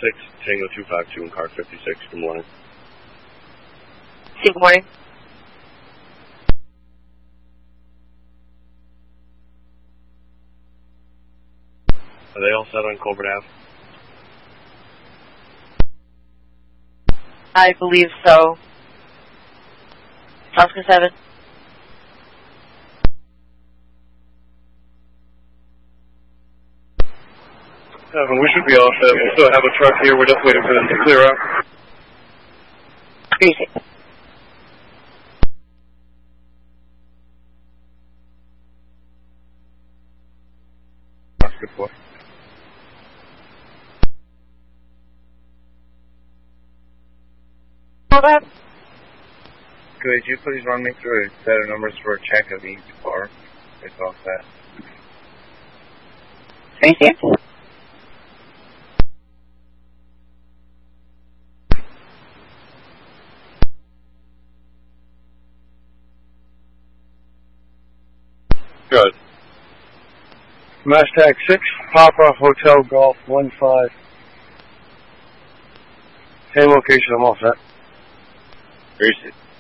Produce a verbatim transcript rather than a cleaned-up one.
six, Tango two five two in car fifty-six. Good morning. Good morning. Are they all set on Colbert Ave? I believe so. Oscar seven. Seven, we should be all set. We still have a truck here. We're just waiting for them to clear up. Easy. Oscar four. Colbert? Could you please run me through a set of numbers for a check of each car? It's all set. Thank you. Good. Mastag six, Papa, Hotel Golf one five. Same location, I'm all set. Very